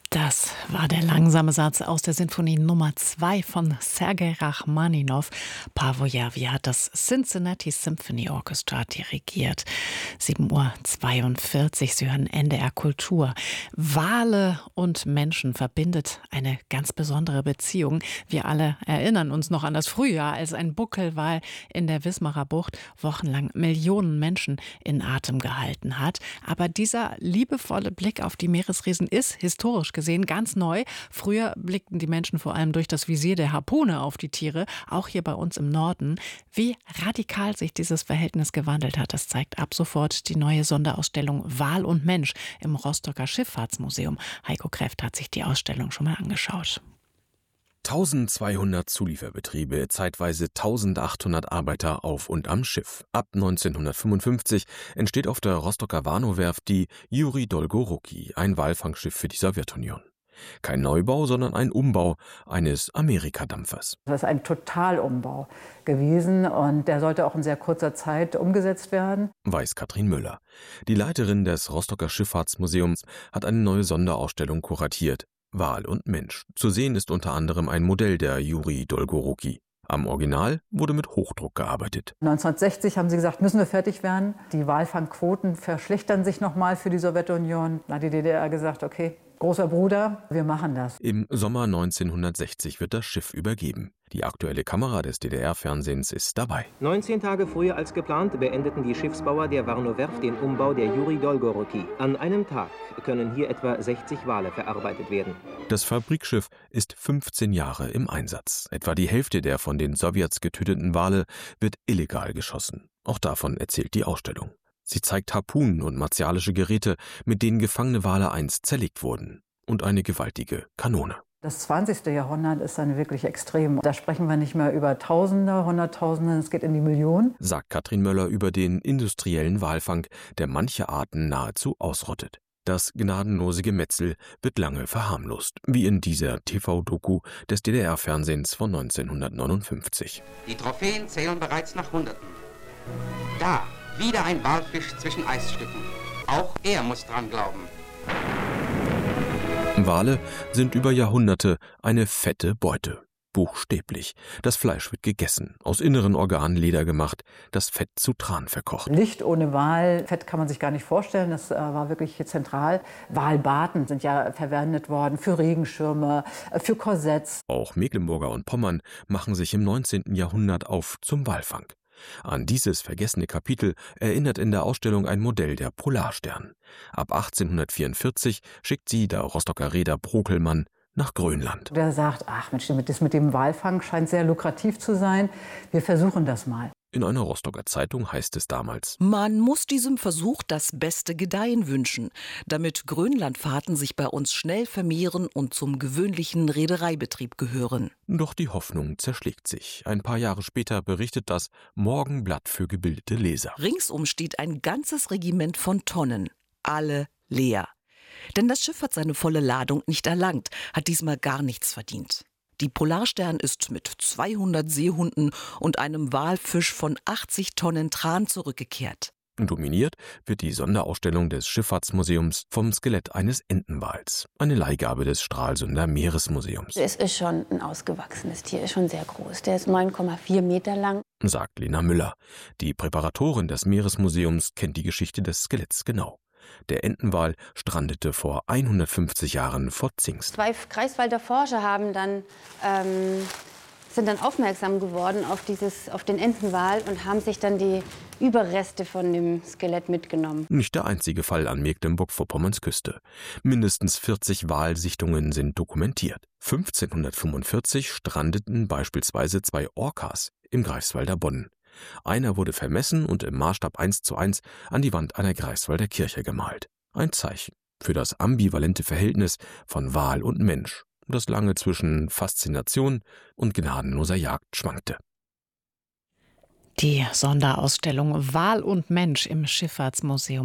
Das war der langsame Satz aus der Sinfonie Nummer 2 von Sergei Rachmaninow. Pavojavi hat das Cincinnati Symphony Orchestra dirigiert. 7:42 Uhr, Sie hören NDR Kultur. Wale und Menschen verbindet eine ganz besondere Beziehung. Wir alle erinnern uns noch an das Frühjahr, als ein Buckelwal in der Wismarer Bucht wochenlang Millionen Menschen in Atem gehalten hat. Aber dieser liebevolle Blick auf die Meeresriesen ist historisch gesehen ganz neu. Früher blickten die Menschen vor allem durch das Visier der Harpune auf die Tiere, auch hier bei uns im Norden. Wie radikal sich dieses Verhältnis gewandelt hat, das zeigt ab sofort die neue Sonderausstellung Wal und Mensch im Rostocker Schifffahrtsmuseum. Heiko Kräft hat sich die Ausstellung schon mal angeschaut. 1200 Zulieferbetriebe, zeitweise 1800 Arbeiter auf und am Schiff. Ab 1955 entsteht auf der Rostocker Warnow-Werft die Juri Dolgoruki, ein Walfangschiff für die Sowjetunion. Kein Neubau, sondern ein Umbau eines Amerikadampfers. Das ist ein Totalumbau gewesen und der sollte auch in sehr kurzer Zeit umgesetzt werden. Weiß Katrin Müller. Die Leiterin des Rostocker Schifffahrtsmuseums hat eine neue Sonderausstellung kuratiert. Wal und Mensch. Zu sehen ist unter anderem ein Modell der Juri Dolgoruki. Am Original wurde mit Hochdruck gearbeitet. 1960 haben sie gesagt, müssen wir fertig werden. Die Walfangquoten verschlechtern sich nochmal für die Sowjetunion. Da hat die DDR gesagt, okay, großer Bruder, wir machen das. Im Sommer 1960 wird das Schiff übergeben. Die aktuelle Kamera des DDR-Fernsehens ist dabei. 19 Tage früher als geplant beendeten die Schiffsbauer der Warnow-Werft den Umbau der Juri Dolgoruki. An einem Tag können hier etwa 60 Wale verarbeitet werden. Das Fabrikschiff ist 15 Jahre im Einsatz. Etwa die Hälfte der von den Sowjets getöteten Wale wird illegal geschossen. Auch davon erzählt die Ausstellung. Sie zeigt Harpunen und martialische Geräte, mit denen gefangene Wale einst zerlegt wurden. Und eine gewaltige Kanone. Das 20. Jahrhundert ist dann wirklich extrem. Da sprechen wir nicht mehr über Tausende, Hunderttausende, es geht in die Millionen. Sagt Katrin Möller über den industriellen Walfang, der manche Arten nahezu ausrottet. Das gnadenlose Gemetzel wird lange verharmlost, wie in dieser TV-Doku des DDR-Fernsehens von 1959. Die Trophäen zählen bereits nach Hunderten. Da, wieder ein Walfisch zwischen Eisstücken. Auch er muss dran glauben. Wale sind über Jahrhunderte eine fette Beute. Buchstäblich. Das Fleisch wird gegessen, aus inneren Organen Leder gemacht, das Fett zu Tran verkocht. Licht ohne Walfett kann man sich gar nicht vorstellen, das war wirklich zentral. Walbaten sind ja verwendet worden für Regenschirme, für Korsetts. Auch Mecklenburger und Pommern machen sich im 19. Jahrhundert auf zum Walfang. An dieses vergessene Kapitel erinnert in der Ausstellung ein Modell der Polarstern. Ab 1844 schickt sie der Rostocker Reeder Brokelmann nach Grönland. Der sagt, ach Mensch, das mit dem Walfang scheint sehr lukrativ zu sein, wir versuchen das mal. In einer Rostocker Zeitung heißt es damals: Man muss diesem Versuch das beste Gedeihen wünschen, damit Grönlandfahrten sich bei uns schnell vermehren und zum gewöhnlichen Reedereibetrieb gehören. Doch die Hoffnung zerschlägt sich. Ein paar Jahre später berichtet das Morgenblatt für gebildete Leser. Ringsum steht ein ganzes Regiment von Tonnen, alle leer. Denn das Schiff hat seine volle Ladung nicht erlangt, hat diesmal gar nichts verdient. Die Polarstern ist mit 200 Seehunden und einem Walfisch von 80 Tonnen Tran zurückgekehrt. Dominiert wird die Sonderausstellung des Schifffahrtsmuseums vom Skelett eines Entenwals, eine Leihgabe des Stralsunder Meeresmuseums. Es ist schon ein ausgewachsenes Tier, ist schon sehr groß. Der ist 9,4 Meter lang. Sagt Lena Müller. Die Präparatorin des Meeresmuseums kennt die Geschichte des Skeletts genau. Der Entenwal strandete vor 150 Jahren vor Zingst. 2 Greifswalder Forscher sind dann aufmerksam geworden auf den Entenwal und haben sich dann die Überreste von dem Skelett mitgenommen. Nicht der einzige Fall an Mecklenburg-Vorpommerns Küste. Mindestens 40 Walsichtungen sind dokumentiert. 1545 strandeten beispielsweise 2 Orcas im Greifswalder Bodden. Einer wurde vermessen und im Maßstab 1:1 an die Wand einer Greifswalder Kirche gemalt. Ein Zeichen für das ambivalente Verhältnis von Wal und Mensch, das lange zwischen Faszination und gnadenloser Jagd schwankte. Die Sonderausstellung Wal und Mensch im Schifffahrtsmuseum